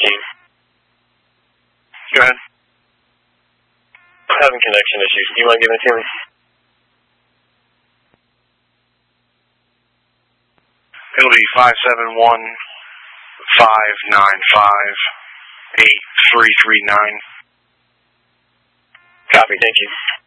team. Go ahead. Having connection issues. Do you mind giving it to me? It'll be 571-595-8339. Copy, thank you.